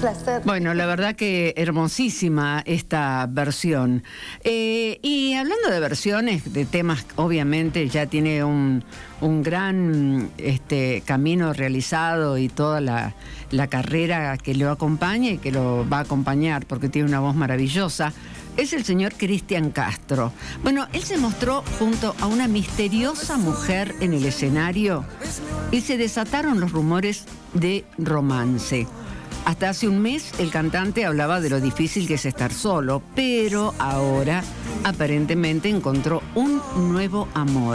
placer. Bueno, la verdad que hermosísima esta versión. Y hablando de versiones, de temas, obviamente ya tiene un gran camino realizado y toda la carrera que lo acompaña y que lo va a acompañar porque tiene una voz maravillosa. Es el señor Cristian Castro. Bueno, él se mostró junto a una misteriosa mujer en el escenario y se desataron los rumores de romance. Hasta hace un mes el cantante hablaba de lo difícil que es estar solo, pero ahora aparentemente encontró un nuevo amor.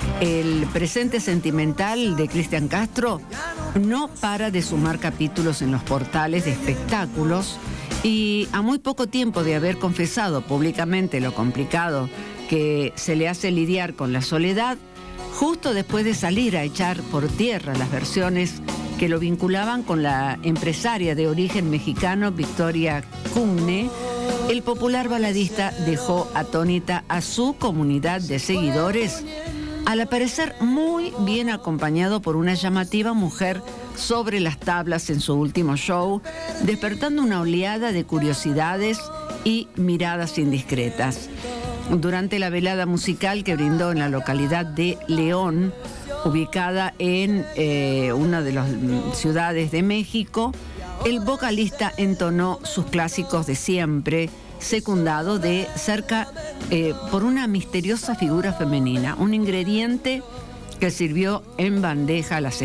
El presente sentimental de Cristian Castro no para de sumar capítulos en los portales de espectáculos y a muy poco tiempo de haber confesado públicamente lo complicado que se le hace lidiar con la soledad, justo después de salir a echar por tierra las versiones que lo vinculaban con la empresaria de origen mexicano Victoria Cumne, el popular baladista dejó atónita a su comunidad de seguidores al aparecer muy bien acompañado por una llamativa mujer sobre las tablas en su último show, despertando una oleada de curiosidades y miradas indiscretas. Durante la velada musical que brindó en la localidad de León, ubicada en una de las ciudades de México, el vocalista entonó sus clásicos de siempre, secundado de cerca por una misteriosa figura femenina, un ingrediente que sirvió en bandeja las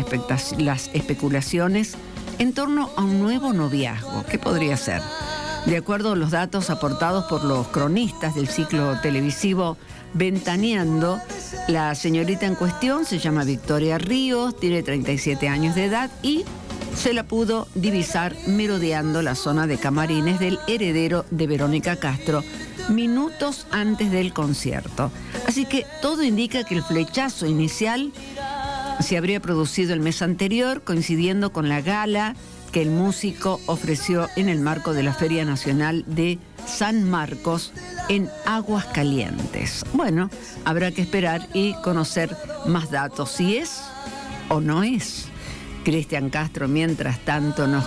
especulaciones en torno a un nuevo noviazgo. ¿Qué podría ser? De acuerdo a los datos aportados por los cronistas del ciclo televisivo Ventaneando, la señorita en cuestión se llama Victoria Ríos, tiene 37 años de edad y se la pudo divisar merodeando la zona de camarines del heredero de Verónica Castro minutos antes del concierto. Así que todo indica que el flechazo inicial se habría producido el mes anterior, coincidiendo con la gala que el músico ofreció en el marco de la Feria Nacional de San Marcos en Aguascalientes. Bueno, habrá que esperar y conocer más datos, si es o no es. Cristian Castro, mientras tanto, nos